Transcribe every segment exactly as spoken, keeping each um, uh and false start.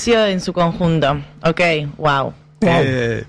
edificio en su conjunto. Ok, wow. Eh,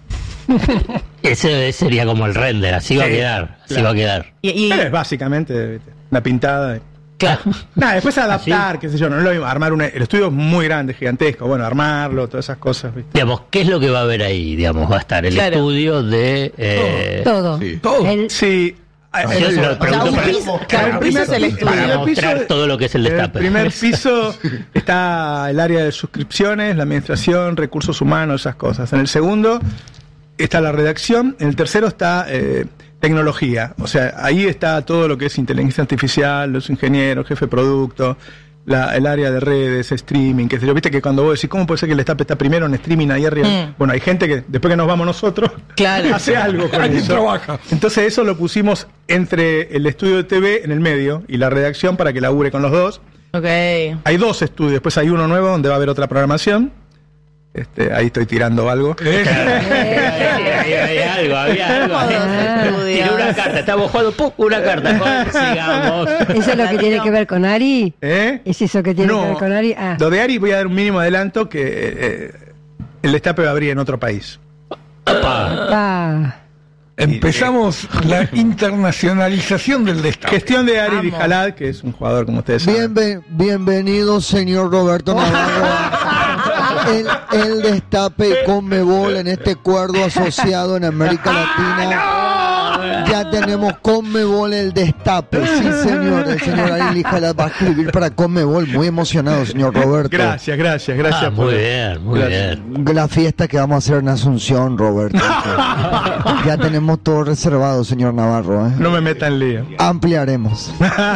Ese sería como el render, así Sí, va a quedar, así claro. va a quedar. Y, y- pero es básicamente una pintada. claro. Nada, después adaptar, qué sé yo, no es lo mismo, armar una, el estudio es muy grande, gigantesco, bueno, armarlo, todas esas cosas, ¿viste? Digamos, ¿qué es lo que va a haber ahí? Digamos, va a estar el Claro. estudio de... Eh, Todo. Sí. Todo. El- Sí. Yo se lo O sea, pregunto un para- piso, claro, un piso es el estudio. para primer mostrar piso- todo lo que es el En el destape. primer piso está el área de suscripciones, la administración, recursos humanos, esas cosas. En el segundo está la redacción. En el tercero está eh, tecnología. O sea, ahí está todo lo que es inteligencia artificial, los ingenieros, jefe de producto, la, el área de redes, streaming, qué sé yo. Viste que cuando vos decís, ¿cómo puede ser que el destape está primero en streaming ahí arriba? Mm. Bueno, hay gente que después que nos vamos nosotros, Claro. hace algo con Alguien eso. trabaja. Entonces eso lo pusimos entre el estudio de T V en el medio y la redacción para que labure con los dos. Ok. Hay dos estudios, después hay uno nuevo donde va a haber otra programación. Este, ahí estoy tirando algo. Había, había- había algo, había algo. Como dos estudios. Tiré una carta, estamos jugando, ¡pum! Una carta. Joder, sigamos. ¿Eso es lo que tiene que ver con Ari? ¿Eh? ¿Es eso que tiene No, que ver con Ari? Ah. Lo de Ari voy a dar un mínimo adelanto que eh, el destape va a abrir en otro país. Opa. Ah. Empezamos la internacionalización del destape. Gestión de Ari Vamos. Dijalad, que es un jugador como ustedes saben. Bienven- bienvenido, señor Roberto Navarro. El, el destape Conmebol en este acuerdo asociado en América Latina. Ya tenemos Conmebol el destape. Sí, señor. El señor Ari Lijalad va a escribir para Conmebol. Muy emocionado, señor Roberto. Gracias, gracias, gracias. Ah, por- muy bien, muy Gracias. bien. La fiesta que vamos a hacer en Asunción, Roberto. Ya tenemos todo reservado, señor Navarro. ¿eh? No me meta en lío. Ampliaremos.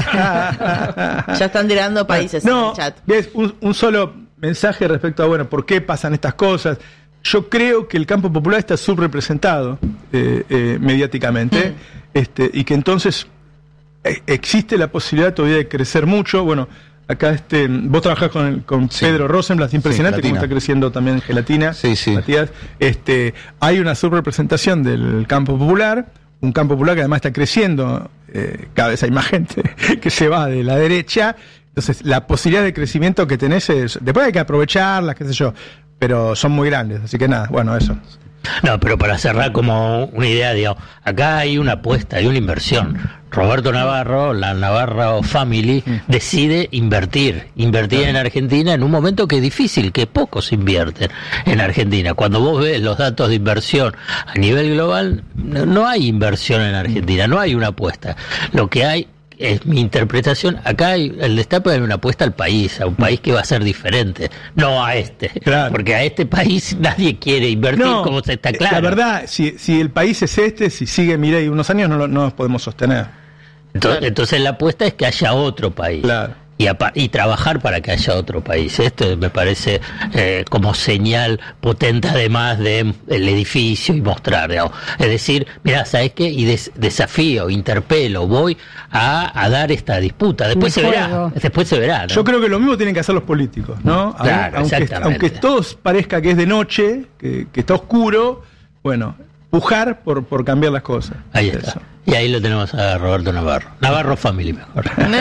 Ya están tirando países en No, el chat. ves, un, un solo mensaje respecto a, bueno, ¿por qué pasan estas cosas? Yo creo que el campo popular está subrepresentado eh, eh, mediáticamente, este, y que entonces eh, existe la posibilidad todavía de crecer mucho. Bueno, acá este, vos trabajás con, el- con Sí. Pedro Rosenblatt, impresionante Sí, cómo Gelatina. está creciendo también Gelatina. Sí, sí. Matías. Este, hay una subrepresentación del campo popular, un campo popular que además está creciendo, eh, cada vez hay más gente que se va de la derecha. Entonces, la posibilidad de crecimiento que tenés es, después hay que aprovecharlas, qué sé yo, pero son muy grandes, así que nada, bueno, eso. No, pero para cerrar como una idea, digamos, acá hay una apuesta, hay una inversión. Roberto Navarro, la Navarro Family, decide invertir, invertir en Argentina en un momento que es difícil, que pocos invierten en Argentina. Cuando vos ves los datos de inversión a nivel global, no, no hay inversión en Argentina, no hay una apuesta. Lo que hay es mi interpretación, acá hay, el destape hay una apuesta al país, a un país que va a ser diferente, no a este, Claro. porque a este país nadie quiere invertir, como se está claro. La verdad, si, si el país es este, si sigue Milei unos años, no, lo- no nos podemos sostener. Entonces, entonces la apuesta es que haya otro país. Claro. Y, apa- y trabajar para que haya otro país. Esto me parece eh, como señal potente además de el edificio y mostrar, digamos. Es decir, mira, ¿sabes qué? Y des- desafío, interpelo, voy a, a dar esta disputa. Después Un se verá. juego. Después se verá, ¿no? Yo creo que lo mismo tienen que hacer los políticos, ¿no? Aun- Claro, aunque, exactamente. aunque todos parezca que es de noche, que, que está oscuro, bueno, pujar por, por cambiar las cosas. Ahí está. Eso. Y ahí lo tenemos a Roberto Navarro. Navarro Family mejor.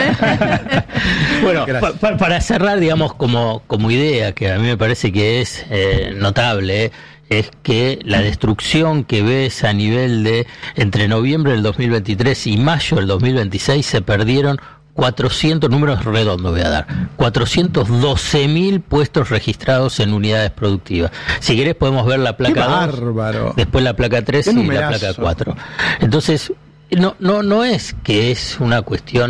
Bueno, Gracias. pa- pa- para cerrar, digamos, como, como idea, que a mí me parece que es eh, notable, eh, es que la destrucción que ves a nivel de entre noviembre del dos mil veintitrés y mayo del dos mil veintiséis se perdieron cuatrocientos, números redondos voy a dar, cuatrocientos doce mil puestos registrados en unidades productivas. Si querés podemos ver la Qué placa dos, bárbaro. después la placa tres Qué y la numerazo. placa cuatro. Entonces, no, no, no es que es una cuestión,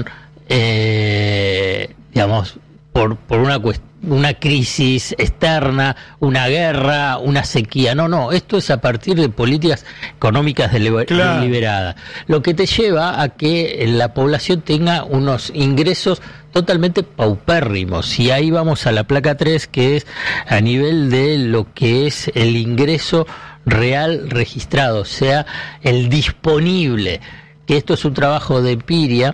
eh, digamos, por, por una cuestión, una crisis externa, una guerra, una sequía. No, no, esto es a partir de políticas económicas deliber- Claro. deliberadas. Lo que te lleva a que la población tenga unos ingresos totalmente paupérrimos. Y ahí vamos a la placa tres, que es a nivel de lo que es el ingreso real registrado, o sea, el disponible. Que esto es un trabajo de empiria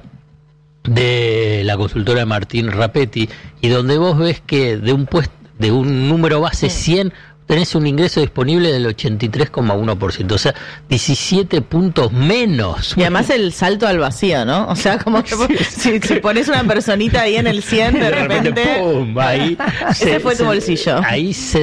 de la consultora Martín Rapetti, y donde vos ves que de un puesto, de un número base cien, tenés un ingreso disponible del ochenta y tres coma uno por ciento, o sea, diecisiete puntos menos. Y además el salto al vacío, ¿no? O sea, como que si, si pones una personita ahí en el cien, de repente, ¡pum! Ahí ese se- fue tu se- bolsillo. Ahí se